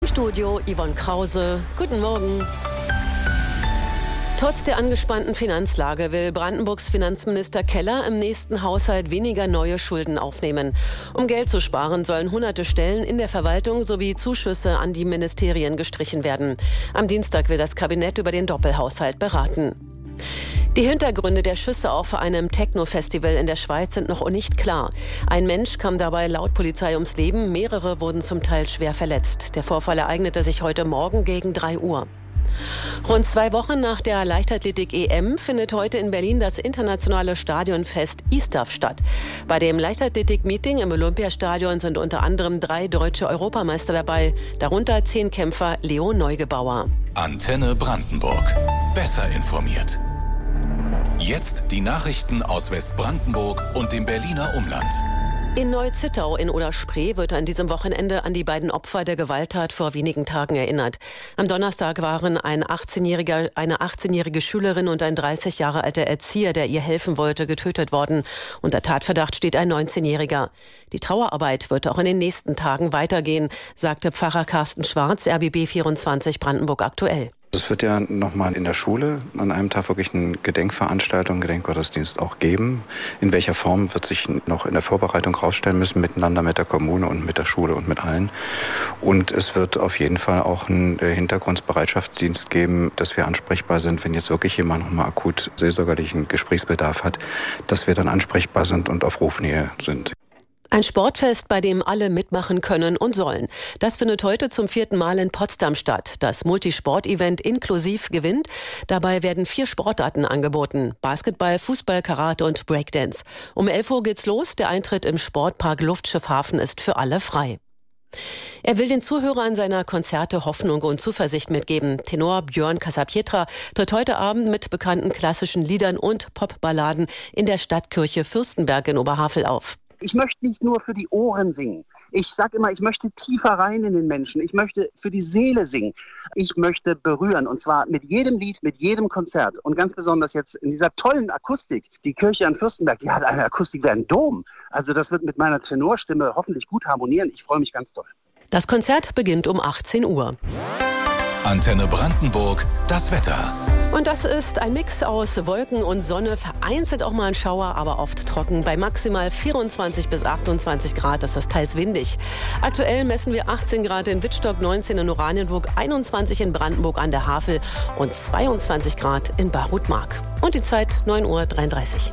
Studio Yvonne Krause. Guten Morgen. Trotz der angespannten Finanzlage will Brandenburgs Finanzminister Keller im nächsten Haushalt weniger neue Schulden aufnehmen. Um Geld zu sparen, sollen hunderte Stellen in der Verwaltung sowie Zuschüsse an die Ministerien gestrichen werden. Am Dienstag will das Kabinett über den Doppelhaushalt beraten. Die Hintergründe der Schüsse auf einem Techno-Festival in der Schweiz sind noch nicht klar. Ein Mensch kam dabei laut Polizei ums Leben, mehrere wurden zum Teil schwer verletzt. Der Vorfall ereignete sich heute Morgen gegen 3 Uhr. Rund 2 Wochen nach der Leichtathletik-EM findet heute in Berlin das internationale Stadionfest ISTAF statt. Bei dem Leichtathletik-Meeting im Olympiastadion sind unter anderem 3 deutsche Europameister dabei, darunter 10 Kämpfer Leo Neugebauer. Antenne Brandenburg. Besser informiert. Jetzt die Nachrichten aus Westbrandenburg und dem Berliner Umland. In Neu-Zittau in Oder-Spree wird an diesem Wochenende an die beiden Opfer der Gewalttat vor wenigen Tagen erinnert. Am Donnerstag waren eine 18-jährige Schülerin und ein 30 Jahre alter Erzieher, der ihr helfen wollte, getötet worden. Unter Tatverdacht steht ein 19-Jähriger. Die Trauerarbeit wird auch in den nächsten Tagen weitergehen, sagte Pfarrer Carsten Schwarz, RBB 24 Brandenburg aktuell. Es wird ja nochmal in der Schule an einem Tag wirklich eine Gedenkveranstaltung, einen Gedenkgottesdienst auch geben. In welcher Form wird sich noch in der Vorbereitung rausstellen müssen, miteinander mit der Kommune und mit der Schule und mit allen. Und es wird auf jeden Fall auch einen Hintergrundbereitschaftsdienst geben, dass wir ansprechbar sind, wenn jetzt wirklich jemand nochmal akut seelsorgerlichen Gesprächsbedarf hat, dass wir dann ansprechbar sind und auf Rufnähe sind. Ein Sportfest, bei dem alle mitmachen können und sollen. Das findet heute zum 4. Mal in Potsdam statt. Das Multisport-Event inklusiv gewinnt. Dabei werden 4 Sportarten angeboten. Basketball, Fußball, Karate und Breakdance. Um 11 Uhr geht's los. Der Eintritt im Sportpark Luftschiff Hafen ist für alle frei. Er will den Zuhörern seiner Konzerte Hoffnung und Zuversicht mitgeben. Tenor Björn Casapietra tritt heute Abend mit bekannten klassischen Liedern und Popballaden in der Stadtkirche Fürstenberg in Oberhavel auf. Ich möchte nicht nur für die Ohren singen. Ich sage immer, ich möchte tiefer rein in den Menschen. Ich möchte für die Seele singen. Ich möchte berühren, und zwar mit jedem Lied, mit jedem Konzert. Und ganz besonders jetzt in dieser tollen Akustik. Die Kirche an Fürstenberg, die hat eine Akustik wie ein Dom. Also das wird mit meiner Tenorstimme hoffentlich gut harmonieren. Ich freue mich ganz doll. Das Konzert beginnt um 18 Uhr. Antenne Brandenburg, das Wetter. Und das ist ein Mix aus Wolken und Sonne, vereinzelt auch mal ein Schauer, aber oft trocken. Bei maximal 24 bis 28 Grad ist das teils windig. Aktuell messen wir 18 Grad in Wittstock, 19 in Oranienburg, 21 in Brandenburg an der Havel und 22 Grad in Barutmark. Und die Zeit 9:33 Uhr.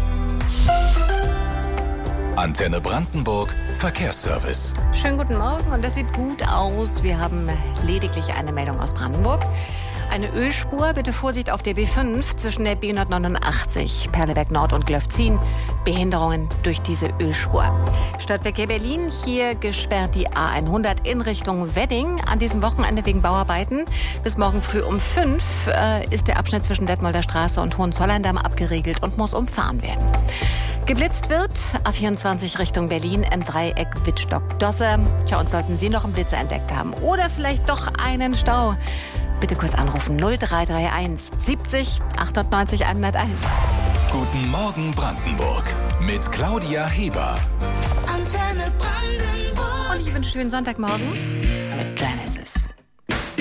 Antenne Brandenburg, Verkehrsservice. Schönen guten Morgen und das sieht gut aus. Wir haben lediglich eine Meldung aus Brandenburg. Eine Ölspur, bitte Vorsicht auf der B5 zwischen der B189, Perleberg Nord und Glöfzin. Behinderungen durch diese Ölspur. Stadtverkehr Berlin, hier gesperrt die A100 in Richtung Wedding. An diesem Wochenende wegen Bauarbeiten. Bis morgen früh um 5 ist der Abschnitt zwischen Detmolder Straße und Hohenzollerndamm abgeriegelt und muss umfahren werden. Geblitzt wird A24 Richtung Berlin im Dreieck Wittstock-Dosse. Tja, und sollten Sie noch einen Blitzer entdeckt haben oder vielleicht doch einen Stau, bitte kurz anrufen 0331 70 98 101. Guten Morgen Brandenburg mit Claudia Heber. Antenne Brandenburg. Und ich wünsche schönen Sonntagmorgen mit Janice.